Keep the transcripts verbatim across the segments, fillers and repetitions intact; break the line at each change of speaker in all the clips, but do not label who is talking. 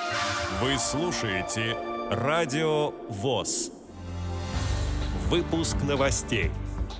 Вы слушаете Радио ВОС. Выпуск новостей.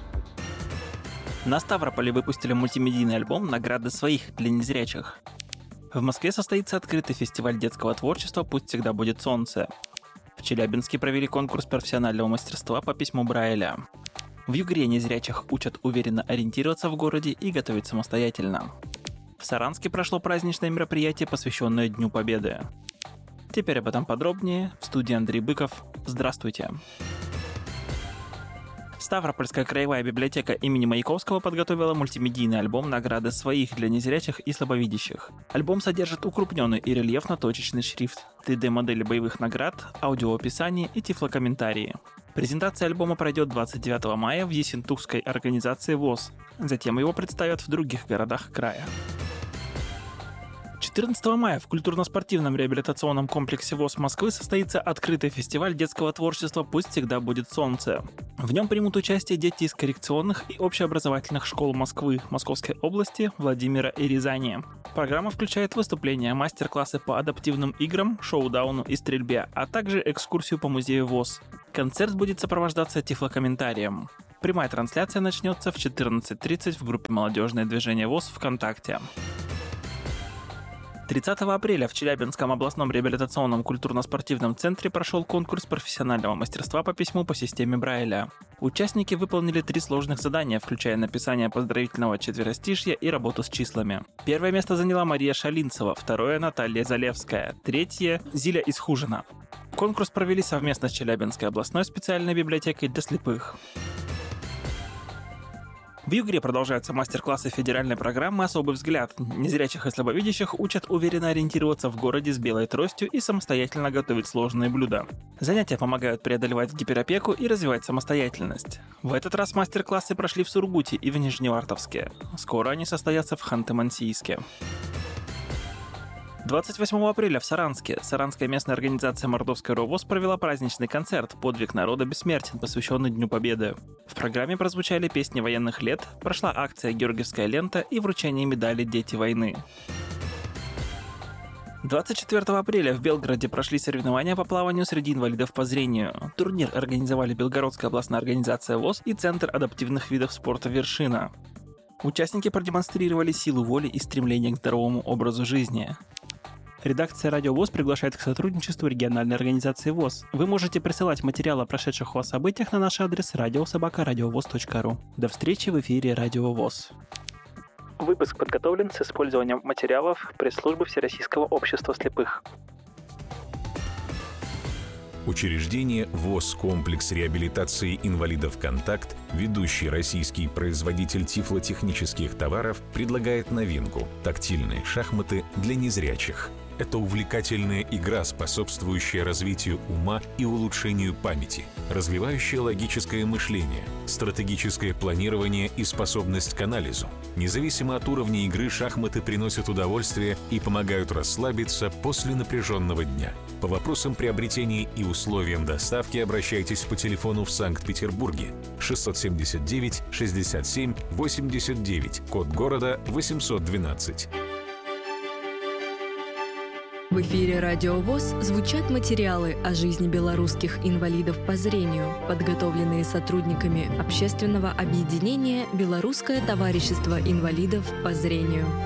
На Ставрополе выпустили мультимедийный альбом «Награды своих» для незрячих. В Москве состоится открытый фестиваль детского творчества «Пусть всегда будет солнце». В Челябинске провели конкурс профессионального мастерства по письму Брайля. В Югре незрячих учат уверенно ориентироваться в городе и готовить самостоятельно. В Саранске прошло праздничное мероприятие, посвященное Дню Победы. Теперь об этом подробнее. В студии Андрей Быков. Здравствуйте. Ставропольская краевая библиотека имени Маяковского подготовила мультимедийный альбом «Награды своих» для незрячих и слабовидящих. Альбом содержит укрупненный и рельефно-точечный шрифт, три дэ-модели боевых наград, аудиоописание и тифлокомментарии. Презентация альбома пройдет двадцать девятого мая в Ессентукской организации ВОС. Затем его представят в других городах края. четырнадцатого мая в культурно-спортивном реабилитационном комплексе ВОС Москвы состоится открытый фестиваль детского творчества «Пусть всегда будет солнце». В нем примут участие дети из коррекционных и общеобразовательных школ Москвы, Московской области, Владимира и Рязани. Программа включает выступления, мастер-классы по адаптивным играм, шоу-дауну и стрельбе, а также экскурсию по музею ВОС. Концерт будет сопровождаться тифлокомментарием. Прямая трансляция начнется в четырнадцать тридцать в группе «Молодежное движение ВОС» ВКонтакте. тридцатого апреля в Челябинском областном реабилитационном культурно-спортивном центре прошел конкурс профессионального мастерства по письму по системе Брайля. Участники выполнили три сложных задания, включая написание поздравительного четверостишья и работу с числами. Первое место заняла Мария Шалинцева, второе – Наталья Залевская, третье – Зиля Исхужина. Конкурс провели совместно с Челябинской областной специальной библиотекой для слепых. В Югре продолжаются мастер-классы федеральной программы «Особый взгляд». Незрячих и слабовидящих учат уверенно ориентироваться в городе с белой тростью и самостоятельно готовить сложные блюда. Занятия помогают преодолевать гиперопеку и развивать самостоятельность. В этот раз мастер-классы прошли в Сургуте и в Нижневартовске. Скоро они состоятся в Ханты-Мансийске. двадцать восьмого апреля в Саранске Саранская местная организация Мордовской РОВОС провела праздничный концерт «Подвиг народа бессмертен», посвященный Дню Победы. В программе прозвучали песни военных лет, прошла акция «Георгиевская лента» и вручение медали «Дети войны». двадцать четвёртого апреля в Белгороде прошли соревнования по плаванию среди инвалидов по зрению. Турнир организовали Белгородская областная организация ВОС и Центр адаптивных видов спорта «Вершина». Участники продемонстрировали силу воли и стремление к здоровому образу жизни. Редакция Радио ВОС приглашает к сотрудничеству региональной организации ВОС. Вы можете присылать материалы о прошедших у вас событиях на наш адрес радио собака радиовос точка ру. До встречи в эфире Радио ВОС. Выпуск подготовлен с использованием материалов пресс-службы Всероссийского общества слепых.
Учреждение ВОС «Комплекс реабилитации инвалидов «Контакт», ведущий российский производитель тифлотехнических товаров, предлагает новинку – тактильные шахматы для незрячих. Это увлекательная игра, способствующая развитию ума и улучшению памяти, развивающая логическое мышление, стратегическое планирование и способность к анализу. Независимо от уровня игры, шахматы приносят удовольствие и помогают расслабиться после напряженного дня. По вопросам приобретения и условиям доставки обращайтесь по телефону в Санкт-Петербурге шестьсот семьдесят девять шестьдесят семь восемьдесят девять, код города восемьсот двенадцать.
В эфире Радио ВОС звучат материалы о жизни белорусских инвалидов по зрению, подготовленные сотрудниками общественного объединения «Белорусское товарищество инвалидов по зрению».